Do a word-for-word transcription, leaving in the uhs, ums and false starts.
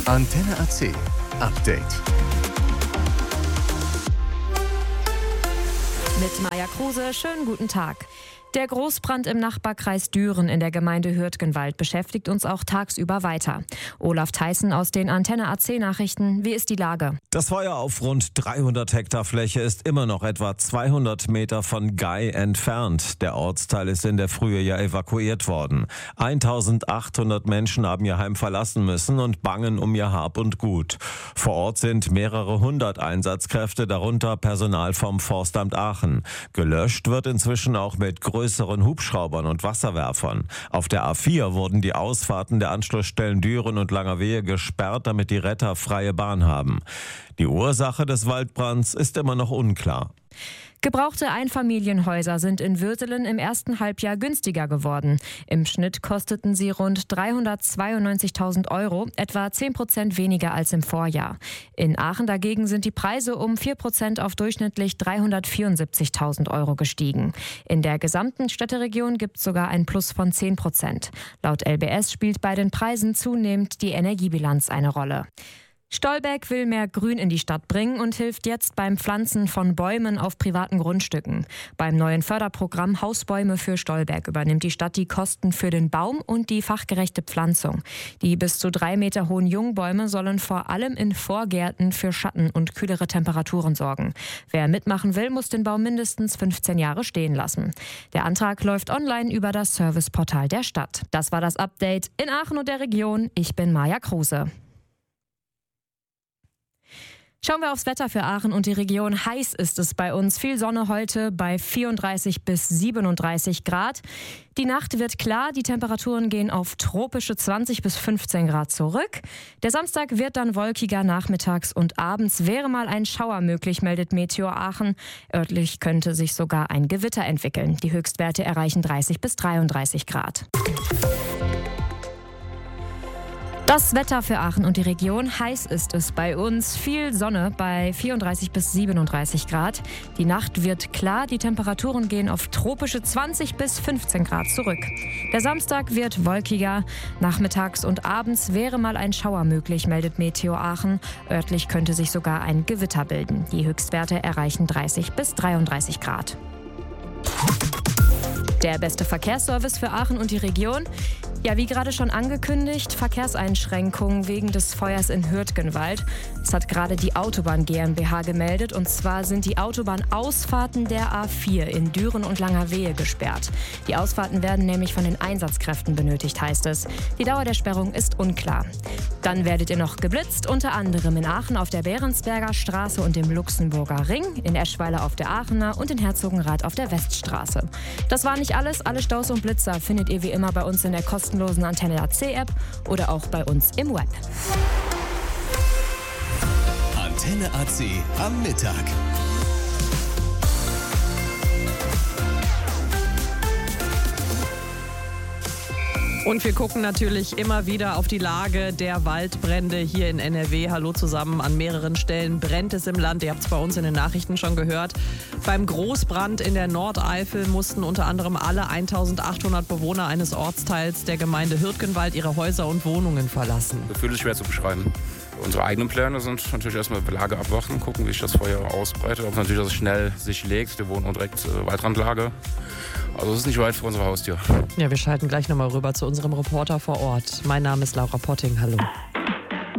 Antenne A C Update. Mit Maja Kruse, schönen guten Tag. Der Großbrand im Nachbarkreis Düren in der Gemeinde Hürtgenwald beschäftigt uns auch tagsüber weiter. Olaf Theissen aus den Antenne A C Nachrichten. Wie ist die Lage? Das Feuer auf rund dreihundert Hektar Fläche ist immer noch etwa zweihundert Meter von Gei entfernt. Der Ortsteil ist in der Frühe ja evakuiert worden. eintausendachthundert Menschen haben ihr Heim verlassen müssen und bangen um ihr Hab und Gut. Vor Ort sind mehrere hundert Einsatzkräfte, darunter Personal vom Forstamt Aachen. Gelöscht wird inzwischen auch mit größeren Hubschraubern und Wasserwerfern. Auf der A vier wurden die Ausfahrten der Anschlussstellen Düren und Langerwehe gesperrt, damit die Retter freie Bahn haben. Die Ursache des Waldbrands ist immer noch unklar. Gebrauchte Einfamilienhäuser sind in Würselen im ersten Halbjahr günstiger geworden. Im Schnitt kosteten sie rund dreihundertzweiundneunzigtausend Euro, etwa zehn Prozent weniger als im Vorjahr. In Aachen dagegen sind die Preise um vier Prozent auf durchschnittlich dreihundertvierundsiebzigtausend Euro gestiegen. In der gesamten Städteregion gibt es sogar ein Plus von zehn Prozent. Laut L B S spielt bei den Preisen zunehmend die Energiebilanz eine Rolle. Stolberg will mehr Grün in die Stadt bringen und hilft jetzt beim Pflanzen von Bäumen auf privaten Grundstücken. Beim neuen Förderprogramm Hausbäume für Stolberg übernimmt die Stadt die Kosten für den Baum und die fachgerechte Pflanzung. Die bis zu drei Meter hohen Jungbäume sollen vor allem in Vorgärten für Schatten und kühlere Temperaturen sorgen. Wer mitmachen will, muss den Baum mindestens fünfzehn Jahre stehen lassen. Der Antrag läuft online über das Serviceportal der Stadt. Das war das Update in Aachen und der Region. Ich bin Maja Kruse. Schauen wir aufs Wetter für Aachen und die Region. Heiß ist es bei uns. Viel Sonne heute bei vierunddreißig bis siebenunddreißig Grad. Die Nacht wird klar. Die Temperaturen gehen auf tropische zwanzig bis fünfzehn Grad zurück. Der Samstag wird dann wolkiger. Nachmittags und abends wäre mal ein Schauer möglich, meldet Meteor Aachen. Örtlich könnte sich sogar ein Gewitter entwickeln. Die Höchstwerte erreichen dreißig bis dreiunddreißig Grad. Das Wetter für Aachen und die Region. Heiß ist es bei uns. Viel Sonne bei vierunddreißig bis siebenunddreißig Grad. Die Nacht wird klar. Die Temperaturen gehen auf tropische zwanzig bis fünfzehn Grad zurück. Der Samstag wird wolkiger. Nachmittags und abends wäre mal ein Schauer möglich, meldet Meteor Aachen. Örtlich könnte sich sogar ein Gewitter bilden. Die Höchstwerte erreichen dreißig bis dreiunddreißig Grad. Der beste Verkehrsservice für Aachen und die Region. Ja, wie gerade schon angekündigt, Verkehrseinschränkungen wegen des Feuers in Hürtgenwald. Das hat gerade die Autobahn GmbH gemeldet. Und zwar sind die Autobahnausfahrten der A vier in Düren und Langerwehe gesperrt. Die Ausfahrten werden nämlich von den Einsatzkräften benötigt, heißt es. Die Dauer der Sperrung ist unklar. Dann werdet ihr noch geblitzt, unter anderem in Aachen auf der Behrensberger Straße und dem Luxemburger Ring, in Eschweiler auf der Aachener und in Herzogenrath auf der Weststraße. Das war nicht alles. Alle Staus und Blitzer findet ihr wie immer bei uns in der kostenlosen Antenne A C App oder auch bei uns im Web. Antenne A C am Mittag. Und wir gucken natürlich immer wieder auf die Lage der Waldbrände hier in N R W. Hallo zusammen, an mehreren Stellen brennt es im Land. Ihr habt es bei uns in den Nachrichten schon gehört. Beim Großbrand in der Nordeifel mussten unter anderem alle eintausendachthundert Bewohner eines Ortsteils der Gemeinde Hürtgenwald ihre Häuser und Wohnungen verlassen. Gefühl ist schwer zu beschreiben. Unsere eigenen Pläne sind natürlich erstmal Lage abwarten, gucken, wie sich das Feuer ausbreitet. Ob natürlich, dass es schnell sich legt. Wir wohnen direkt äh, Waldrandlage. Also es ist nicht weit vor unserer Haustür. Ja, wir schalten gleich nochmal rüber zu unserem Reporter vor Ort. Mein Name ist Laura Potting. Hallo.